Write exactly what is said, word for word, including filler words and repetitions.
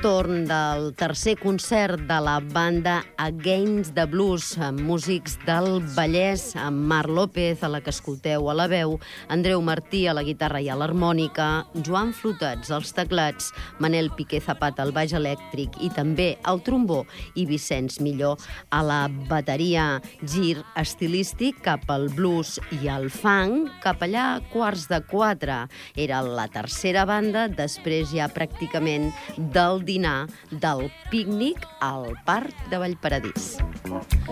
torn del tercer concert de la banda Against the Blues, amb músics del Vallès, amb Marc López, a la que escolteu a la veu, Andreu Martí a la guitarra i a l'harmònica, Joan Flotats als teclats, Manel Piqué Zapata al baix elèctric i també al trombó i Vicenç Milló a la bateria. Gir estilístic cap al blues i al funk, cap allà a quarts de quatre. Era la tercera banda, després ja pràcticament del dinar, del pícnic al Parc de Vallparadís.